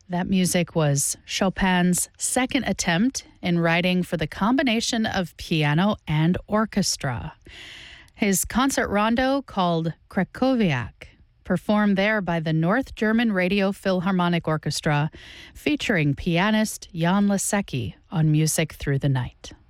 That music was Chopin's second attempt in writing for the combination of piano and orchestra. His concert rondo, called Krakowiak, performed there by the North German Radio Philharmonic Orchestra, featuring pianist Jan Lesecki on Music Through the Night.